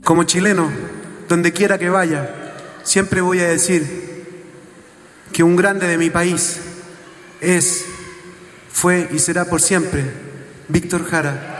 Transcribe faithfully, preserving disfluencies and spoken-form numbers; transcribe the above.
Como chileno, donde quiera que vaya, siempre voy a decir que un grande de mi país es, fue y será por siempre Víctor Jara.